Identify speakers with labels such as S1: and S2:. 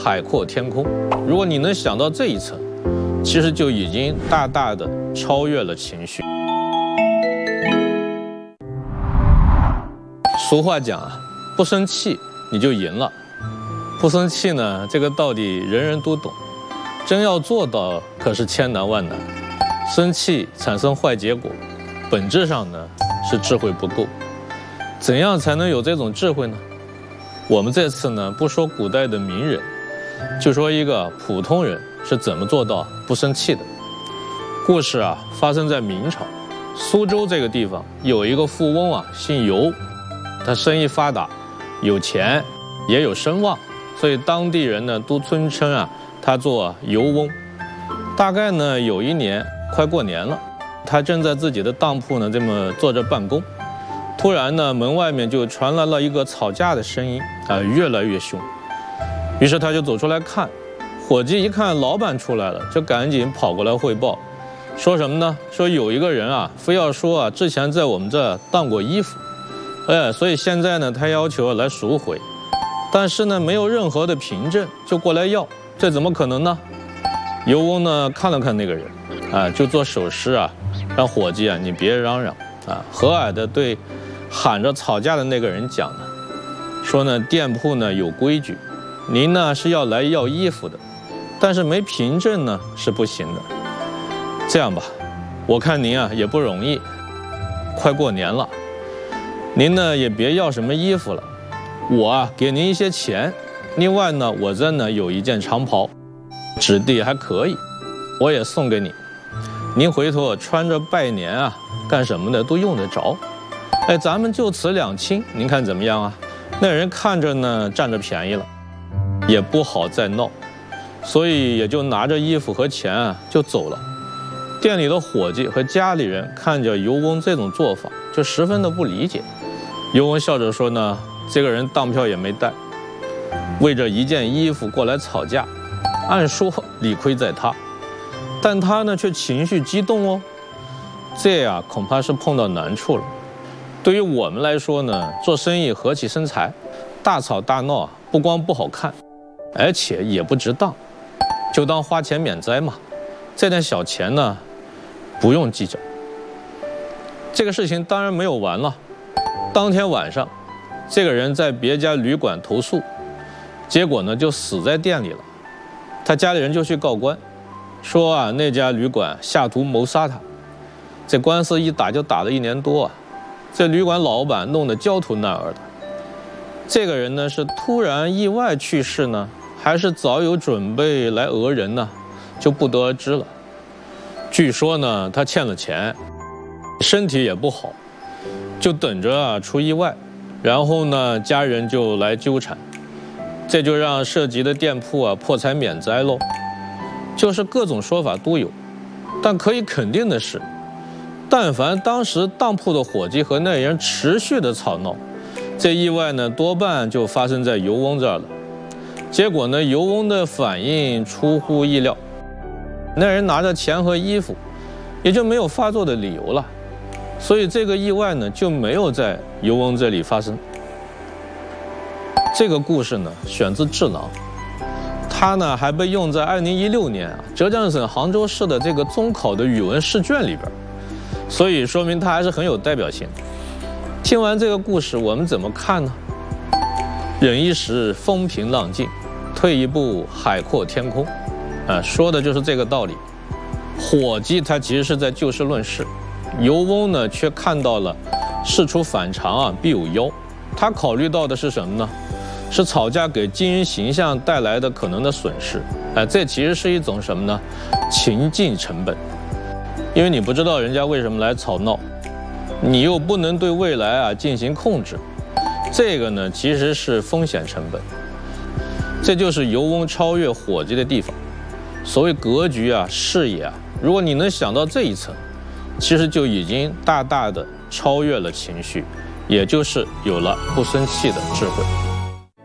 S1: 海阔天空。如果你能想到这一层，其实就已经大大的超越了情绪。俗话讲啊，不生气你就赢了。不生气呢，这个道理人人都懂，真要做到可是千难万难。生气产生坏结果，本质上呢是智慧不够。怎样才能有这种智慧呢？我们这次呢不说古代的名人，就说一个普通人是怎么做到不生气的。故事啊发生在明朝，苏州这个地方有一个富翁啊，姓尤，他生意发达，有钱也有声望，所以当地人呢都尊称啊他做尤翁。大概呢有一年快过年了，他正在自己的当铺呢这么坐着办公，突然呢门外面就传来了一个吵架的声音啊，越来越凶。于是他就走出来看，伙计一看老板出来了，就赶紧跑过来汇报，说什么呢？说有一个人啊非要说啊之前在我们这当过衣服，所以现在呢他要求来赎回，但是呢没有任何的凭证就过来要，这怎么可能呢？尤翁呢看了看那个人啊，就做手势啊，让伙计啊你别嚷嚷啊，和蔼的对喊着吵架的那个人讲呢，说呢店铺呢有规矩，您呢是要来要衣服的，但是没凭证呢是不行的。这样吧，我看您啊也不容易，快过年了，您呢也别要什么衣服了，我啊给您一些钱，另外呢我这呢有一件长袍，质地还可以，我也送给你，您回头穿着拜年啊干什么的都用得着。咱们就此两清，您看怎么样啊？那人看着呢占着便宜了，也不好再闹，所以也就拿着衣服和钱啊就走了。店里的伙计和家里人看着尤翁这种做法，就十分的不理解。尤翁笑着说呢，这个人当票也没带，为着一件衣服过来吵架，按说理亏在他，但他呢却情绪激动哦，这呀恐怕是碰到难处了。对于我们来说呢，做生意和气生财，大吵大闹啊，不光不好看，而且也不值当，就当花钱免灾嘛。这点小钱呢，不用计较。这个事情当然没有完了。当天晚上，这个人在别家旅馆投诉，结果呢就死在店里了。他家里人就去告官，说啊那家旅馆下毒谋杀他。这官司一打就打了1年多啊。这旅馆老板弄得焦头烂额的。这个人呢是突然意外去世呢，还是早有准备来讹人呢，就不得而知了。据说呢他欠了钱，身体也不好，就等着啊出意外，然后呢家人就来纠缠，这就让涉及的店铺啊破财免灾喽。就是各种说法都有，但可以肯定的是，但凡当时当铺的伙计和那人持续的吵闹，这意外呢多半就发生在尤翁这儿了。结果呢尤翁的反应出乎意料，那人拿着钱和衣服，也就没有发作的理由了，所以这个意外呢就没有在尤翁这里发生。这个故事呢选自《智囊》，它呢还被用在2016年浙江省杭州市的这个中考的语文试卷里边，所以说明它还是很有代表性。听完这个故事，我们怎么看呢？忍一时风平浪静，退一步海阔天空，说的就是这个道理。伙计他其实是在就事论事，尤翁呢却看到了事出反常啊必有妖。他考虑到的是什么呢？是吵架给经营形象带来的可能的损失。这其实是一种什么呢？情境成本。因为你不知道人家为什么来吵闹，你又不能对未来啊进行控制，这个呢其实是风险成本。这就是尤翁超越伙计的地方。所谓格局啊视野啊，如果你能想到这一层，其实就已经大大的超越了情绪，也就是有了不生气的智慧。